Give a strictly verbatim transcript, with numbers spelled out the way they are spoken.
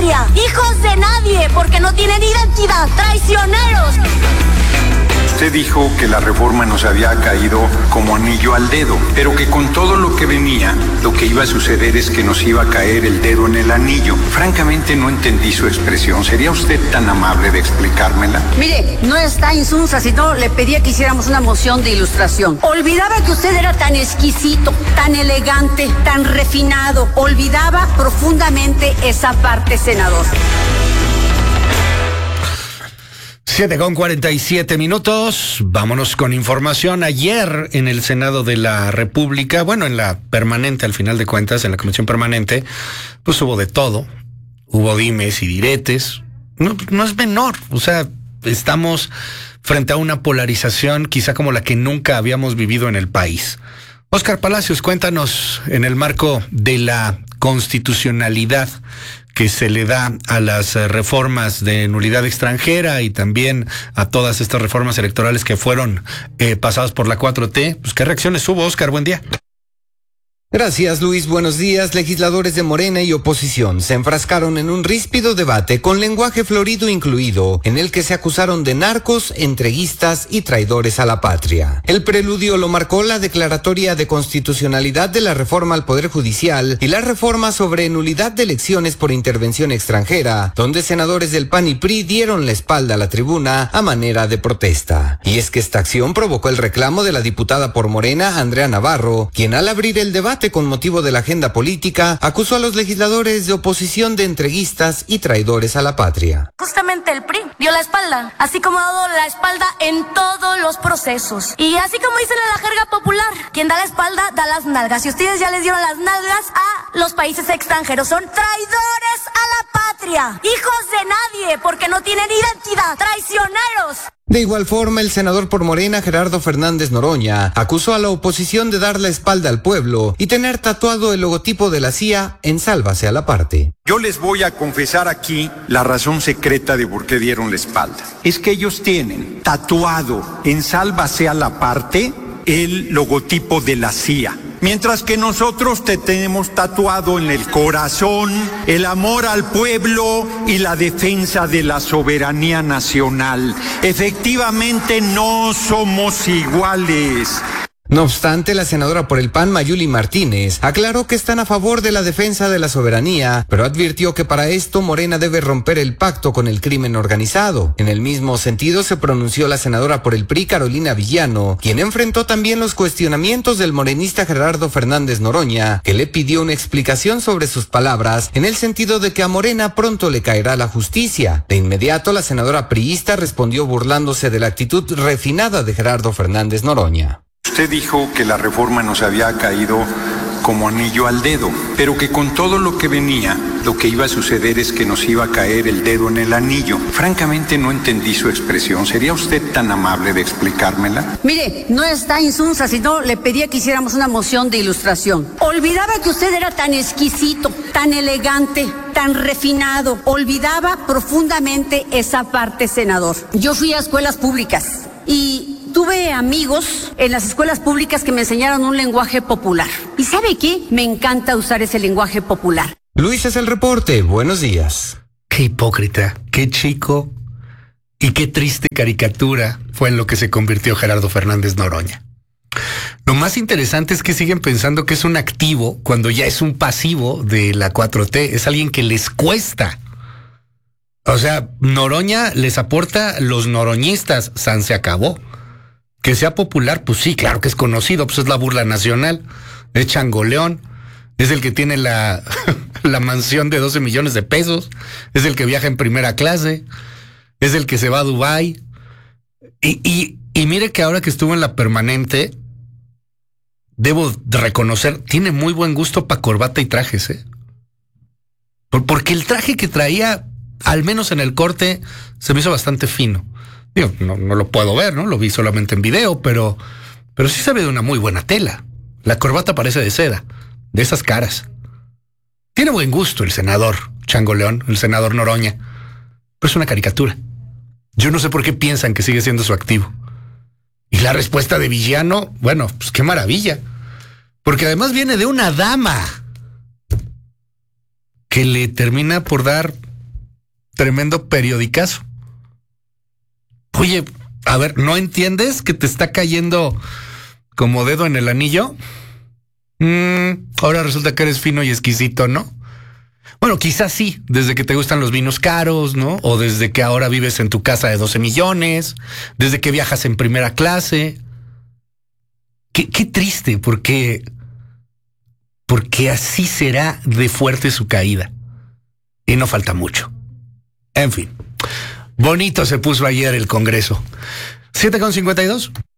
patria, hijos de nadie, porque no tienen identidad, traicioneros. Usted dijo que la reforma nos había caído como anillo al dedo, pero que con todo lo que venía, lo que iba a suceder es que nos iba a caer el dedo en el anillo. Francamente no entendí su expresión. ¿Sería usted tan amable de explicármela? Mire, no está insunsa, sino le pedía que hiciéramos una moción de ilustración. Olvidaba que usted era tan exquisito, tan elegante, tan refinado. Olvidaba profundamente esa parte, senador. siete con cuarenta y siete minutos, vámonos con información. Ayer en el Senado de la República, bueno, en la permanente, al final de cuentas, en la comisión permanente, pues hubo de todo, hubo dimes y diretes, no, no es menor, o sea, estamos frente a una polarización quizá como la que nunca habíamos vivido en el país. Óscar Palacios, cuéntanos en el marco de la constitucionalidad que se le da a las reformas de nulidad extranjera y también a todas estas reformas electorales que fueron eh, pasadas por la cuatro T. Pues, ¿qué reacciones hubo, Óscar? Buen día. Gracias, Luis. Buenos días. Legisladores de Morena y oposición se enfrascaron en un ríspido debate con lenguaje florido incluido, en el que se acusaron de narcos, entreguistas y traidores a la patria. El preludio lo marcó la declaratoria de constitucionalidad de la reforma al Poder Judicial y la reforma sobre nulidad de elecciones por intervención extranjera, donde senadores del P A N y P R I dieron la espalda a la tribuna a manera de protesta. Y es que esta acción provocó el reclamo de la diputada por Morena, Andrea Navarro, quien al abrir el debate con motivo de la agenda política, acusó a los legisladores de oposición de entreguistas y traidores a la patria. Justamente el P R I dio la espalda, así como ha dado la espalda en todos los procesos. Y así como dicen en la jerga popular, quien da la espalda da las nalgas. Y ustedes ya les dieron las nalgas a los países extranjeros. Son traidores a la patria, hijos de nadie, porque no tienen identidad, traicioneros. De igual forma, el senador por Morena, Gerardo Fernández Noroña, acusó a la oposición de dar la espalda al pueblo y tener tatuado el logotipo de la C I A en Sálvase a la Parte. Yo les voy a confesar aquí la razón secreta de por qué dieron la espalda. Es que ellos tienen tatuado en Sálvase a la Parte el logotipo de la C I A. Mientras que nosotros te tenemos tatuado en el corazón el amor al pueblo y la defensa de la soberanía nacional. Efectivamente no somos iguales. No obstante, la senadora por el P A N, Mayuli Martínez, aclaró que están a favor de la defensa de la soberanía, pero advirtió que para esto Morena debe romper el pacto con el crimen organizado. En el mismo sentido se pronunció la senadora por el P R I, Carolina Villano, quien enfrentó también los cuestionamientos del morenista Gerardo Fernández Noroña, que le pidió una explicación sobre sus palabras, en el sentido de que a Morena pronto le caerá la justicia. De inmediato, la senadora priista respondió burlándose de la actitud refinada de Gerardo Fernández Noroña. Usted dijo que la reforma nos había caído como anillo al dedo, pero que con todo lo que venía, lo que iba a suceder es que nos iba a caer el dedo en el anillo. Francamente no entendí su expresión. ¿Sería usted tan amable de explicármela? Mire, no está insunsa, sino le pedía que hiciéramos una moción de ilustración. Olvidaba que usted era tan exquisito, tan elegante, tan refinado. Olvidaba profundamente esa parte, senador. Yo fui a escuelas públicas y tuve amigos en las escuelas públicas que me enseñaron un lenguaje popular. ¿Y sabe qué? Me encanta usar ese lenguaje popular. Luis es el reporte. Buenos días. Qué hipócrita, qué chico y qué triste caricatura fue en lo que se convirtió Gerardo Fernández Noroña. Lo más interesante es que siguen pensando que es un activo cuando ya es un pasivo de la cuatro T. Es alguien que les cuesta. O sea, Noroña les aporta los noroñistas. San se acabó. Que sea popular, pues sí, claro que es conocido, pues es la burla nacional, es changoleón, es el que tiene la, la mansión de doce millones de pesos, es el que viaja en primera clase, es el que se va a Dubái. Y, y, y mire que ahora que estuvo en la permanente, debo reconocer, tiene muy buen gusto para corbata y trajes, ¿eh? Por, porque el traje que traía, al menos en el corte, se me hizo bastante fino. Digo, no, no lo puedo ver, ¿no? Lo vi solamente en video, pero, pero sí se ve de una muy buena tela. La corbata parece de seda, de esas caras. Tiene buen gusto el senador Changoleón, el senador Noroña, pero es una caricatura. Yo no sé por qué piensan que sigue siendo su activo. Y la respuesta de Villano, bueno, pues qué maravilla. Porque además viene de una dama que le termina por dar tremendo periodicazo. Oye, a ver, ¿no entiendes que te está cayendo como dedo en el anillo? Mm, ahora resulta que eres fino y exquisito, ¿no? Bueno, quizás sí, desde que te gustan los vinos caros, ¿no? O desde que ahora vives en tu casa de doce millones, desde que viajas en primera clase. Qué, qué triste, porque, porque así será de fuerte su caída. Y no falta mucho. En fin, bonito se puso ayer el Congreso. siete con cincuenta y dos.